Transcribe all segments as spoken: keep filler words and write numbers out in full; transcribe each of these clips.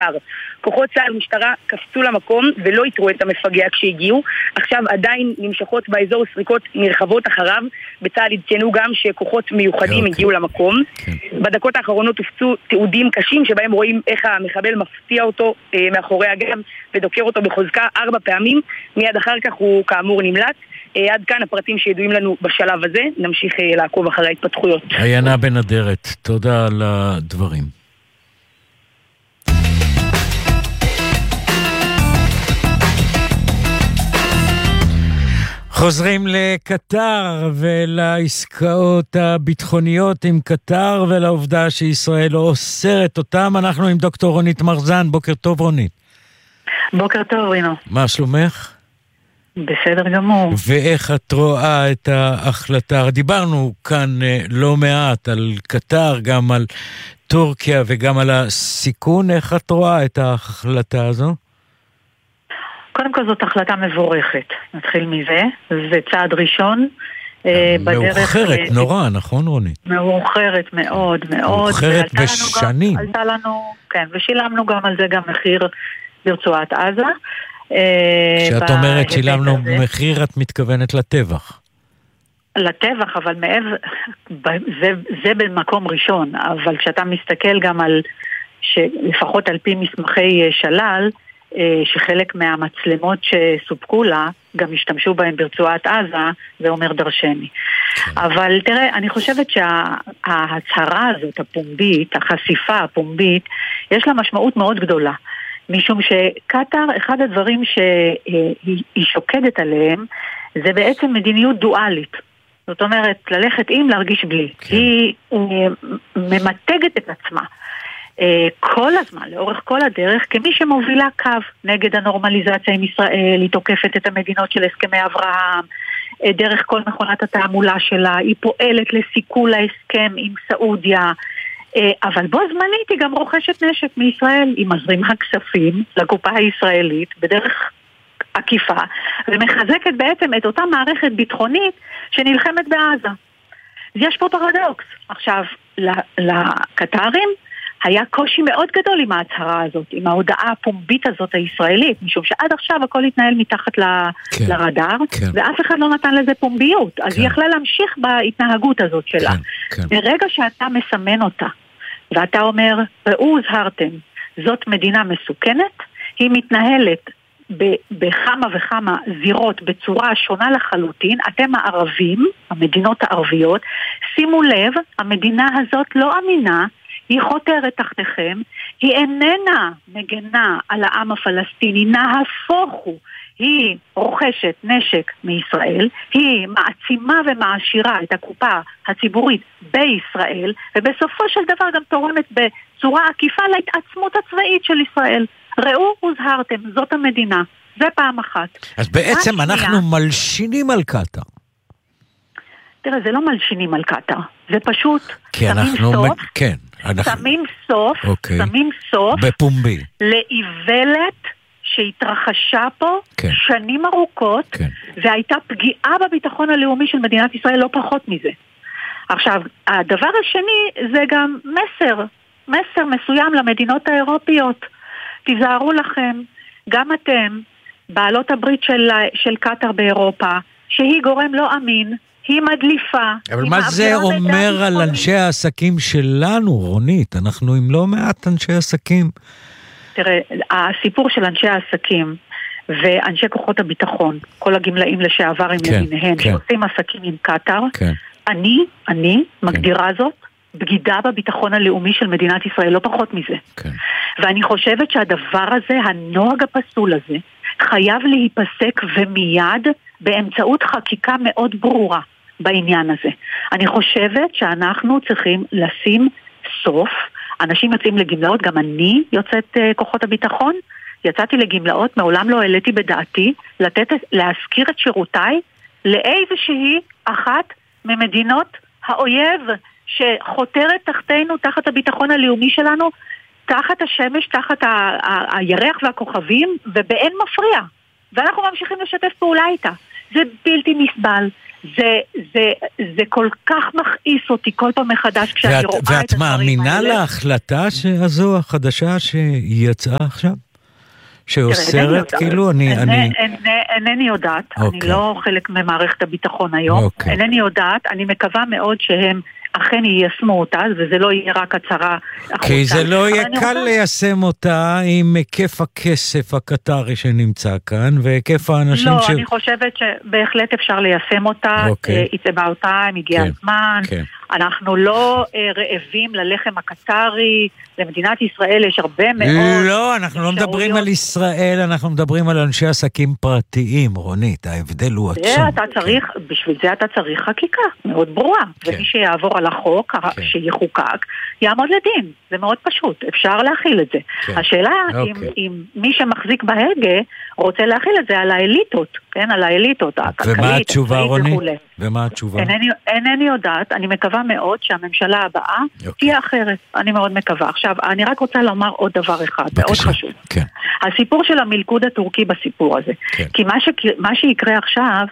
כוחות צה"ל ומשטרה קפצו למקום ולא יתרו את המפגע כשהגיעו. עכשיו עדיין נמשכות באזור סריקות נרחבות אחריו. בצה"ל עדכנו גם שכוחות מיוחדים okay. הגיעו למקום. Okay. בדקות האחרונות הופצו תיעודים קשים שבהם רואים איך המחבל מפתיע אותו אה, מאחורי הגב ודוקר אותו בחוזקה ארבע פעמים. מיד אחר כך הוא כאמור נמלט. אה, עד כאן הפרטים שידועים לנו בשלב הזה. נמשיך אה, לעקוב אחרי ההתפתחויות. עיינה בן אדרת, תודה על הדברים. חוזרים לקטר ולעסקאות הביטחוניות עם קטר ולעובדה שישראל לא אוסרת אותם. אנחנו עם דוקטור רונית מרזן. בוקר טוב רונית. בוקר טוב רינו. מה שלומך? בסדר גמור. ואיך את רואה את ההחלטה? דיברנו כאן לא מעט על קטר, גם על טורקיה וגם על הסיכון. איך את רואה את ההחלטה הזו? קודם כל זאת החלטה מבורכת, נתחיל מזה, זה צעד ראשון. מאוחרת נורא, נכון רונית? מאוחרת מאוד מאוד. מאוחרת בשנים. עלתה לנו, כן, ושילמנו גם על זה גם מחיר ברצועת עזה. כשאת אומרת שילמנו מחיר, את מתכוונת לטבח. לטבח, אבל מעבר, זה, זה במקום ראשון, אבל כשאתה מסתכל גם על, שלפחות על פי מסמכי שלל, שחלק מהמצלמות שסופקו לה גם השתמשו בהם ברצועת עזה, זה אומר דרשני. כן. אבל תראה, אני חושבת שההצהרה הזאת הפומבית, החשיפה הפומבית, יש לה משמעות מאוד גדולה. משום שקטר, אחד הדברים שהיא שוקדת עליהם, זה בעצם מדיניות דואלית. זאת אומרת, ללכת עם, להרגיש בלי. כן. היא ממתגת את עצמה. כל הזמן, לאורך כל הדרך, כמי שמובילה קו נגד הנורמליזציה עם ישראל, היא תוקפת את המדינות של הסכמי אברהם, דרך כל מכונת התעמולה שלה, היא פועלת לסיכול ההסכם עם סעודיה, אבל בו זמנית היא גם רוכשת נשק מישראל, היא מזרימה כספים לקופה הישראלית בדרך עקיפה, ומחזקת בעצם את אותה מערכת ביטחונית שנלחמת בעזה. יש פה פרדוקס. עכשיו, לקטרים היה קושי מאוד גדול עם ההצהרה הזאת, עם ההודעה הפומבית הזאת הישראלית, משום שעד עכשיו הכל התנהל מתחת ל... כן, לרדאר, כן. ואף אחד לא נתן לזה פומביות, אז כן. היא יכלה להמשיך בהתנהגות הזאת שלה. כן, כן. ברגע שאתה מסמן אותה, ואתה אומר, ראו הוזהרתם, זאת מדינה מסוכנת, היא מתנהלת בכמה וכמה זירות בצורה שונה לחלוטין, אתם הערבים, המדינות הערביות, שימו לב, המדינה הזאת לא אמינה, היא חותרת תחתיכם, היא איננה מגנה על העם הפלסטיני, נהפוך הוא, היא רוכשת נשק מישראל, היא מעצימה ומעשירה את הקופה הציבורית בישראל, ובסופו של דבר גם תורמת בצורה עקיפה להתעצמות הצבאית של ישראל. ראו הוזהרתם, זאת המדינה, זה פעם אחת. אז בעצם אנחנו מלשינים על קטר. תראה, זה לא מלשינים על קטר, זה פשוט שמים אנחנו... סוף, כן, אנחנו... שמים סוף, אוקיי. שמים סוף, בפומבי, לאיוולת שהתרחשה פה כן. שנים ארוכות, כן. והייתה פגיעה בביטחון הלאומי של מדינת ישראל, לא פחות מזה. עכשיו, הדבר השני זה גם מסר, מסר מסוים למדינות האירופיות. תיזהרו לכם, גם אתם, בעלות הברית של, של קטר באירופה, שהיא גורם לא אמין, היא מדליפה. אבל מה זה אומר על אנשי העסקים שלנו, רונית? אנחנו עם לא מעט אנשי עסקים. תראה, הסיפור של אנשי העסקים ואנשי כוחות הביטחון, כל הגמלאים לשעבר עם כן, למיניהם, כן. שעושים עסקים עם קטר, כן. אני, אני מגדירה כן. זאת בגידה בביטחון הלאומי של מדינת ישראל, לא פחות מזה. כן. ואני חושבת שהדבר הזה, הנוהג הפסול הזה, חייב להיפסק ומיד באמצעות חקיקה מאוד ברורה בעניין הזה. אני חושבת שאנחנו צריכים לשים סוף. אנשים יוצאים לגמלאות, גם אני יוצאת uh, כוחות הביטחון, יצאתי לגמלאות, מעולם לא העליתי בדעתי לתת, להזכיר את שירותיי לאיזושהי אחת ממדינות האויב שחותרת תחתנו, תחת הביטחון הלאומי שלנו, תחת השמש, תחת ה- ה- הירח והכוכבים, ובאין מפריע. ואנחנו ממשיכים לשתף פעולה איתה. זה בלתי נסבל, זה, זה, זה כל כך מכעיס אותי כל פעם מחדש כשאני ואת, רואה את הדברים האלה. ואת מאמינה להחלטה הזו, החדשה שיצאה עכשיו? שאוסרת, כאילו, אני... אינני יודעת, אני לא חלק ממערכת הביטחון היום, אינני יודעת, אני מקווה מאוד שהם אכן יישמו אותה, וזה לא יהיה רק הצהרה החוצה. כי זה לא יהיה קל ליישם אותה עם היקף הכסף הקטרי שנמצא כאן, והיקף האנשים לא, ש... אני חושבת שבהחלט אפשר ליישם אותה, it's about time, הגיע הזמן, אנחנו לא רעבים ללחם הקטרי, למדינת ישראל יש הרבה מאוד... לא, אנחנו לא מדברים על ישראל, אנחנו מדברים על אנשי עסקים פרטיים, רונית, ההבדל הוא עצום. בשביל זה אתה צריך חקיקה, מאוד ברורה, ומי שיעבור על החוק שיחוקק, יעמוד לדין, זה מאוד פשוט, אפשר להכיל את זה. השאלה אם מי שמחזיק בהגה רוצה להכיל את זה על האליטות, כן, על האליטות, הכלכלית, ומה התשובה, רונית? ומה התשובה? אינני יודעת, אני מקווה מאוד שהממשלה הבאה תהיה אחרת, אני מאוד מקווה. עכשיו, אני רק רוצה לומר עוד דבר אחד, מאוד חשוב. הסיפור של המלכוד הטורקי בסיפור הזה, כי מה שיקרה עכשיו,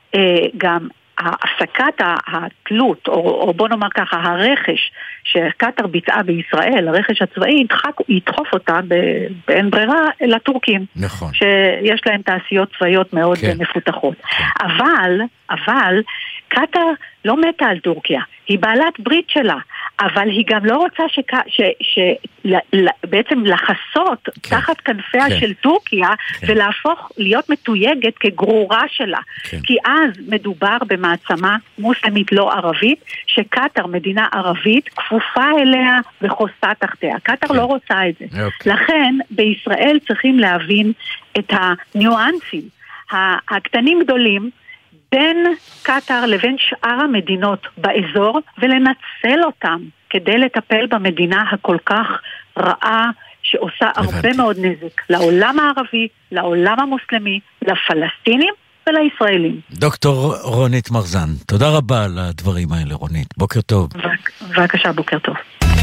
גם הפסקת התלות, או בוא נאמר ככה, הרכש שקטר ביצעה בישראל, הרכש הצבאי, ידחוף אותה באין ברירה לטורקים. נכון. שיש להם תעשיות צבאיות מאוד מפותחות. אבל, אבל, קטר לא מתה על טורקיה, היא בעלת ברית שלה, אבל היא גם לא רוצה ש... ש... ש... ל... בעצם לחסות כן. תחת כנפיה כן. של טורקיה כן. ולהפוך להיות מתויגת כגרורה שלה. כן. כי אז מדובר במעצמה מוסלמית לא ערבית, שקטר, מדינה ערבית, כפופה אליה וחוסה תחתיה. קטר כן. לא רוצה את זה. אוקיי. לכן בישראל צריכים להבין את הניואנסים, הקטנים גדולים, בין קטר לבין שאר המדינות באזור ולנצל אותם כדי לטפל במדינה הכל כך רעה שעושה הרבה מאוד נזק לעולם הערבי, לעולם המוסלמי, לפלסטינים ולישראלים. דוקטור רונית מרזן, תודה רבה על הדברים האלה, רונית. בוקר טוב. בבקשה, בוקר טוב.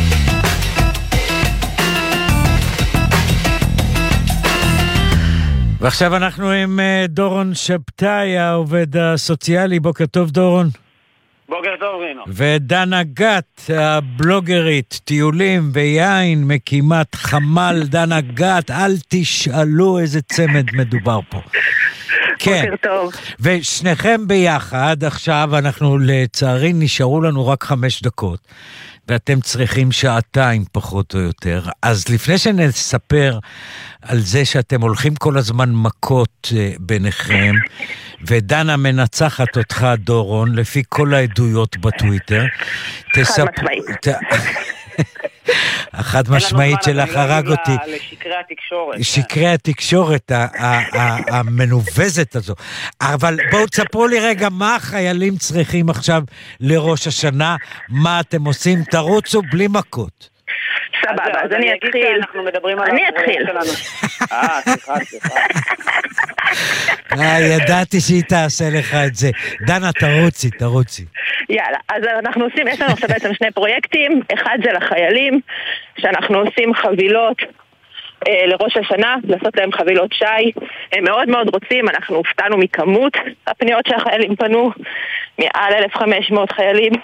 ועכשיו אנחנו עם דורון שבתאי, העובד הסוציאלי. בוקר טוב, דורון. בוקר טוב, רינו. ודנה גת, הבלוגרית, טיולים ויין, מקימת חמ"ל דנה גת. אל תשאלו איזה צמד מדובר פה. כן. בוקר טוב. ושניכם ביחד, עכשיו אנחנו לצערי נשארו לנו רק חמש דקות. ואתם צריכים שעתיים פחות או יותר. אז לפני שנספר על זה שאתם הולכים כל הזמן מכות ביניכם, ודנה מנצחת אותך, דורון, לפי כל העדויות בטוויטר. חד משמעית. החד משמעית שלך הרג אותי. לשקרי התקשורת. שקרי התקשורת המנובזת הזו. אבל בואו תספרו לי רגע מה החיילים צריכים עכשיו לראש השנה, מה אתם עושים, תרוצו בלי מכות. סבבה, אז אני אתחיל. אני אתחיל. אה, סליחה, סליחה. ידעתי שהיא תעשה לך את זה. דנה, תרוצי, תרוצי. יאללה, אז אנחנו עושים, יש לנו עכשיו בעצם שני פרויקטים. אחד זה לחיילים, שאנחנו עושים חבילות אה, לראש השנה, לעשות להם חבילות שי. הם מאוד מאוד רוצים, אנחנו הופתענו מכמות הפניות שהחיילים פנו, מעל אלף וחמש מאות חיילים.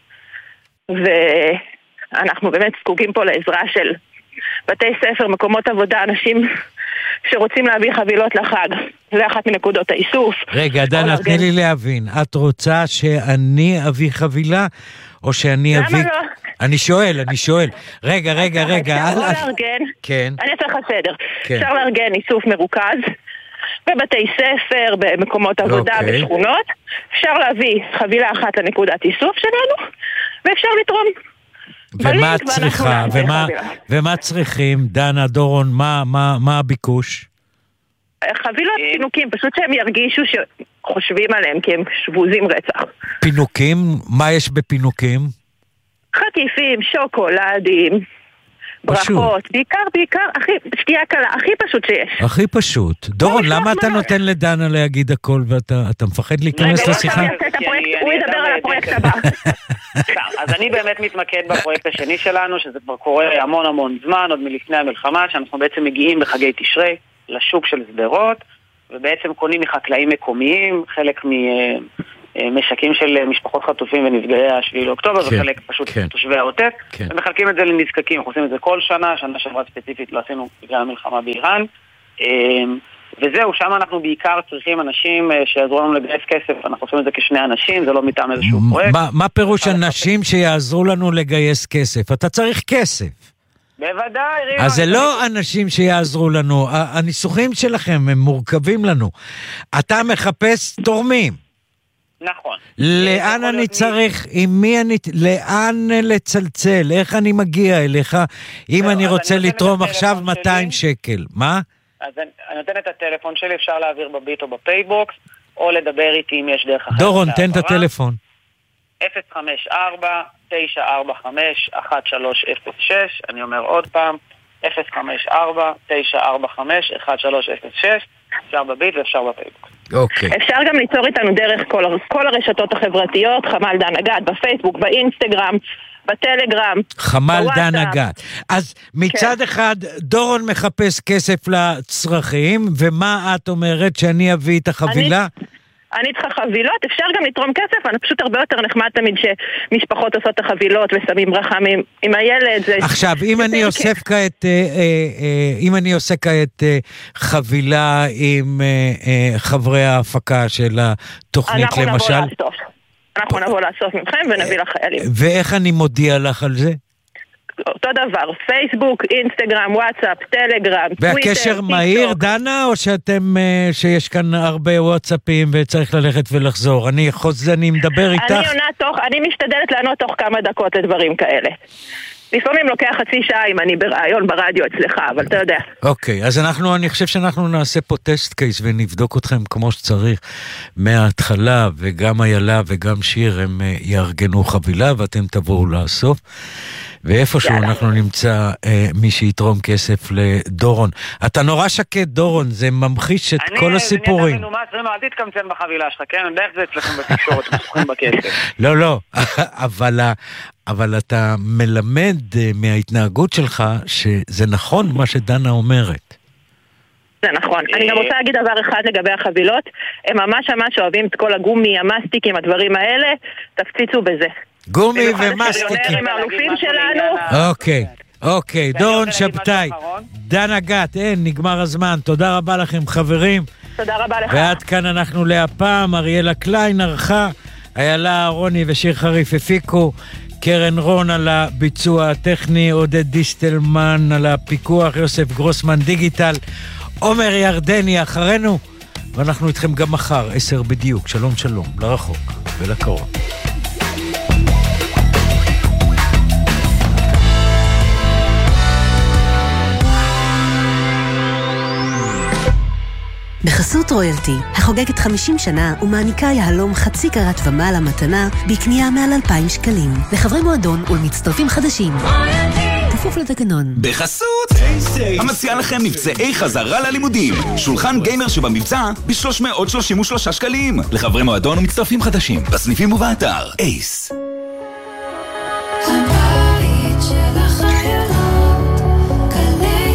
ואנחנו באמת זקוקים פה לעזרה של בתי ספר, מקומות עבודה, אנשים שרוצים להביא חבילות לחג. זה אחת מנקודות האיסוף. רגע, דנה, תני לי להבין. את רוצה שאני אביא חבילה, או שאני אביא... למה לא? אני שואל, אני שואל. רגע, רגע, רגע. אפשר לארגן. כן. אני אעשה לך סדר. אפשר לארגן איסוף מרוכז, בבתי ספר, במקומות עבודה, בשכונות. אפשר להביא חבילה אחת לנקודת איסוף שלנו, ואפשר לתרום. ומה את צריכה? ומה, ומה צריכים, דנה, דורון? מה, מה, מה הביקוש? חבילות פינוקים, פשוט שהם ירגישו שחושבים עליהם, כי הם שבוזים רצח. פינוקים? מה יש בפינוקים? חטיפים, שוקולדים, ברכות, בעיקר, בעיקר, הכי, שתייה קלה, הכי פשוט שיש. הכי פשוט. דורון, למה אתה נותן לדנה להגיד הכל ואתה מפחד להיכנס לשיחה? הוא ידבר על הפרויקט הבא. אז אני באמת מתמקד בפרויקט השני שלנו, שזה כבר קורה המון המון זמן, עוד מלפני המלחמה, שאנחנו בעצם מגיעים בחגי תשרי לשוק של סדרות, ובעצם קונים מחקלאים מקומיים, חלק משקים של משפחות חטופים ונפגעי השביעי לאוקטובר, כן, וחלק פשוט כן. תושבי העוטף, כן. ומחלקים את זה לנזקקים, אנחנו עושים את זה כל שנה, שנה שעברה ספציפית לא עשינו בגלל המלחמה באיראן, וזהו, שם אנחנו בעיקר צריכים אנשים שיעזרו לנו לגייס כסף, אנחנו עושים את זה כשני אנשים, זה לא מטעם איזשהו פרויקט. מה, מה פירוש אנשים שיעזרו לנו לגייס כסף? אתה צריך כסף. בוודאי, ריון. אז זה לא אנשים שיעזרו לנו, הניסוחים שלכם הם מורכבים לנו. אתה מחפש תורמים. נכון. לאן אני צריך, עם מי אני, לאן לצלצל, איך אני מגיע אליך, אם אני רוצה לתרום עכשיו מאתיים שקל, מה? אז אני נותן את הטלפון שלי, אפשר להעביר בביט או בפייבוקס, או לדבר איתי אם יש דרך אחרת. דורון, תן את הטלפון. אפס חמש ארבע תשע ארבע חמש אחת שלוש אפס שש, אני אומר עוד פעם, אפס חמש ארבע תשע ארבע חמש אחת שלוש אפס שש, אפשר בביט ואפשר בפייבוקס. אוקיי. אפשר גם ליצור איתנו דרך כל, כל הרשתות החברתיות, חמ"ל דן אגת, בפייסבוק, באינסטגרם, בטלגרם, חמ"ל בוואטסאפ. דן אגת. אז מצד כן. אחד, דורון מחפש כסף לצרכים, ומה את אומרת שאני אביא את החבילה? אני... אני צריכה חבילות, אפשר גם לתרום כסף, אני פשוט הרבה יותר נחמד תמיד שמשפחות עושות את החבילות ושמים ברכה עם, עם הילד. זה... עכשיו, אם אני אוסף כעת, אם אני עושה כעת חבילה עם חברי ההפקה של התוכנית אנחנו למשל... נבוא לאסוף. אנחנו נבוא לאסוף מכם ונביא לחיילים. ואיך אני מודיע לך על זה? אותו דבר, פייסבוק, אינסטגרם, וואטסאפ, טלגרם, טוויטר, והקשר מהיר, דנה, או שאתם, שיש כאן הרבה וואטסאפים וצריך ללכת ולחזור? אני חוזר, אני מדבר איתך. אני עונה תוך, אני משתדלת לענות תוך כמה דקות לדברים כאלה. לפעמים לוקח חצי שעה אם אני ברעיון ברדיו אצלך, אבל אתה יודע. אוקיי, אז אנחנו, אני חושב שאנחנו נעשה פה טסט קייס ונבדוק אתכם כמו שצריך מההתחלה, וגם איילה וגם שיר הם יארגנו חבילה ואתם תבואו לאסוף. ואיפשהו יאללה. אנחנו נמצא אה, מי שיתרום כסף לדורון. אתה נורא שקט, דורון, זה ממחיש את אני, כל הסיפורים. אני מנומס, זה מעדיד קמצן בחבילה שלך, כן? אני יודע איך זה אצלכם בתקשורת, מסוכן בכסף. לא, לא, אבל, אבל אתה מלמד מההתנהגות שלך שזה נכון מה שדנה אומרת. זה נכון. אני גם רוצה להגיד דבר אחד לגבי החבילות. הם ממש ממש אוהבים את כל הגומי, המסטיקים, הדברים האלה. תפציצו בזה. גומי ומסטיקים. הם האלופים שלנו. אוקיי, אוקיי. דורון שבתאי, דן אגת, אין, נגמר הזמן. תודה רבה לכם, חברים. תודה רבה לך. ועד כאן אנחנו להפעם. אריאלה קליין ערכה, איילה אהרוני ושיר חריף הפיקו, קרן רון על הביצוע הטכני, עודד דיסטלמן על הפיקוח, יוסף גרוסמן דיגיטל, עומר ירדני אחרינו, ואנחנו איתכם גם מחר, עשר בדיוק. שלום שלום, לרחוק ולקרוב. בחסות רויאלטי, החוגגת חמישים שנה ומעניקה יהלום חצי קרת ומעלה מתנה בקנייה מעל אלפיים שקלים. לחברי מועדון ולמצטרפים חדשים. כפוף לתקנון. בחסות המציע לכם מבצעי חזרה ללימודים. שולחן גיימר שבמבצע ב-שלוש מאות שלושים ושלושה שקלים. לחברי מועדון ומצטרפים חדשים. בסניפים ובאתר. אייס. הבית של החיילות, גלי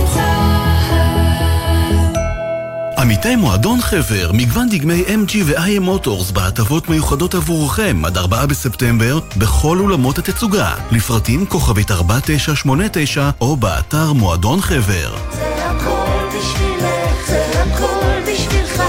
צהל. עמיתי מועדון חבר, מגוון דגמי אם ג'י ו-איי אם Motors בהטבות מיוחדות עבורכם עד ארבעה בספטמבר בכל אולמות התצוגה. לפרטים כוכבית ארבע תשע שמונה תשע או באתר מועדון חבר. זה הכל בשבילך, זה הכל בשבילך,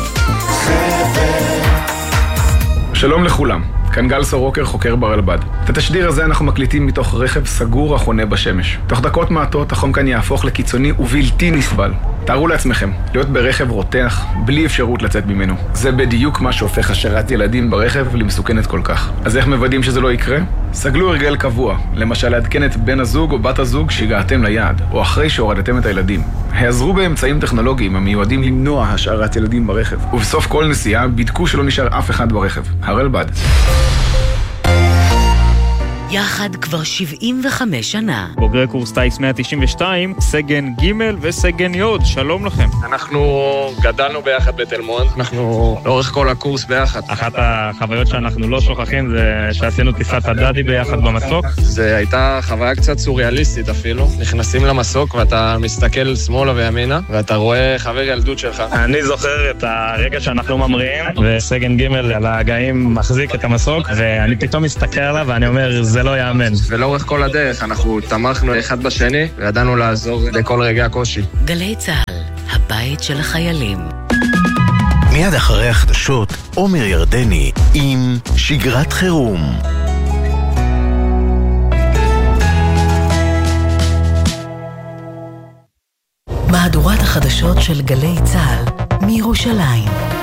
חבר. שלום לכולם, כאן גל סורוקר, חוקר ברלב"ד. את התשדיר הזה אנחנו מקליטים מתוך רכב סגור החונה בשמש. תוך דקות מעטות החום כאן יהפוך לקיצוני ובלתי נסבל. תארו לעצמכם, להיות ברכב רותח, בלי אפשרות לצאת ממנו. זה בדיוק מה שהופך השארת ילדים ברכב למסוכנת כל כך. אז איך מוודאים שזה לא יקרה? סגלו הרגל קבוע, למשל לעדכן את בן הזוג או בת הזוג שהגעתם ליעד, או אחרי שהורדתם את הילדים. העזרו באמצעים טכנולוגיים המיועדים למנוע השארת ילדים ברכב. ובסוף כל נסיעה בדקו שלא נשאר אף אחד ברכב. הרלב"ד. יחד כבר שבעים וחמש שנה. בוגרי קורס טייס מאה תשעים ושתיים, סגן ג' וסגן י', שלום לכם. אנחנו גדלנו ביחד בתל מונד, אנחנו לאורך כל הקורס ביחד. אחת החוויות שאנחנו לא שוכחים זה שעשינו טיסת הדדי ביחד במסוק. זה הייתה חוויה קצת סוריאליסטית אפילו. נכנסים למסוק ואתה מסתכל שמאלה וימינה, ואתה רואה חבר ילדות שלך. אני זוכר את הרגע שאנחנו ממריאים, וסגן ג' על ההגאים מחזיק את המסוק, ואני פתאום מסתכל עליו ואני אומר, זה לא יאמן. ולאורך כל הדרך אנחנו תמכנו אחד בשני, וידענו לעזור לכל רגע הקושי. גלי צהל, הבית של החיילים. מיד אחרי החדשות, עומר ירדני עם שגרת חירום. מהדורת החדשות של גלי צהל מירושלים.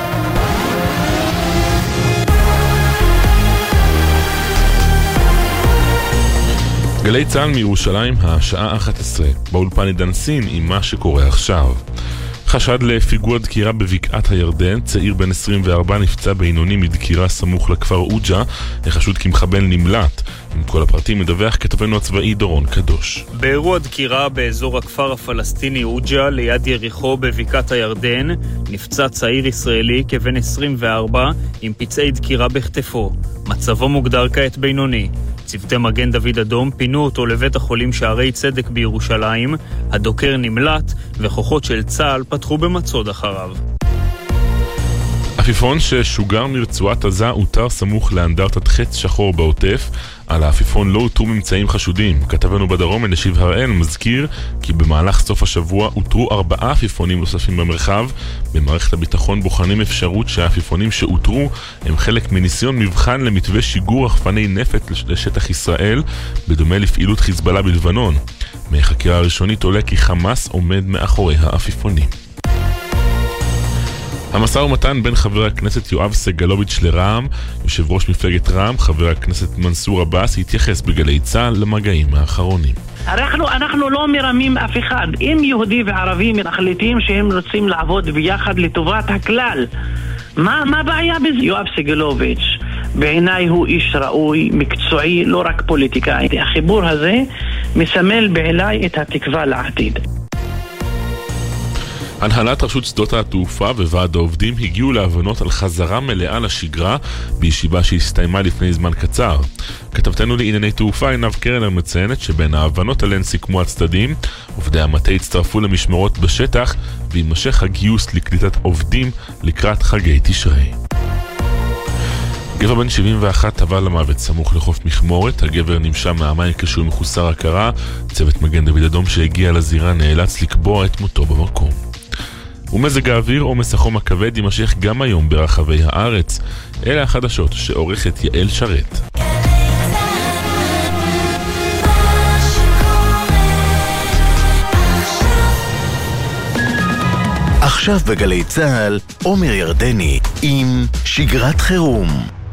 גלי צהל מירושלים, השעה אחת עשרה. באולפן עידן סין עם מה שקורה עכשיו. חשד לפיגוע דקירה בבקעת הירדן, צעיר בן עשרים וארבע נפצע בינוני מדקירה סמוך לכפר אוג'ה, החשוד כמחבל נמלט. עם כל הפרטים מדווח כתבנו הצבאי דורון קדוש. באירוע דקירה באזור הכפר הפלסטיני אוג'ה ליד יריחו בבקעת הירדן, נפצע צעיר ישראלי כבן עשרים וארבע עם פצעי דקירה בכתפו. מצבו מוגדר כעת בינוני. צוותי מגן דוד אדום פינו אותו לבית החולים שערי צדק בירושלים, הדוקר נמלט וכוחות של צה"ל פתחו במצוד אחריו. עפיפון ששוגר מרצועת עזה אותר סמוך לאנדרטת חץ שחור בעוטף. על העפיפון לא אותרו ממצאים חשודים. כתבנו בדרום מנשיב הראל מזכיר כי במהלך סוף השבוע אותרו ארבעה עפיפונים נוספים במרחב. במערכת הביטחון בוחנים אפשרות שהעפיפונים שאותרו הם חלק מניסיון מבחן למתווה שיגור רחפני נפט לשטח ישראל, בדומה לפעילות חיזבאללה בלבנון. מחקירה הראשונית עולה כי חמאס עומד מאחורי העפיפונים. המשא ומתן בין חבר הכנסת יואב סגלוביץ' לרע"מ, יושב ראש מפלגת רע"מ, חבר הכנסת מנסור עבאס, התייחס בגלי צהל למגעים האחרונים. אנחנו, אנחנו לא מרמים אף אחד. אם יהודי וערבי מחליטים שהם רוצים לעבוד ביחד לטובת הכלל, מה, מה הבעיה בזה? יואב סגלוביץ' בעיניי הוא איש ראוי, מקצועי, לא רק פוליטיקאי. החיבור הזה מסמל בעיניי את התקווה לעתיד. הנהלת רשות שדות התעופה וועד העובדים הגיעו להבנות על חזרה מלאה לשגרה בישיבה שהסתיימה לפני זמן קצר. כתבתנו לענייני תעופה עינב קרנר מציינת שבין ההבנות עליהן סיכמו הצדדים, עובדי המטה הצטרפו למשמרות בשטח וימשך הגיוס לקליטת עובדים לקראת חגי תשרי. גבר בן שבעים ואחת טבע למוות סמוך לחוף מכמורת. הגבר נמשה מהמים כשהוא מחוסר הכרה. צוות מגן דוד אדום שהגיע לזירה נאלץ לקבוע את מותו במקום. ומזג האוויר עומס החום הכבד יימשך גם היום ברחבי הארץ. אלה החדשות שעורכת יעל שרת. עכשיו בגלי צהל, עומר ירדני עם שגרת חירום.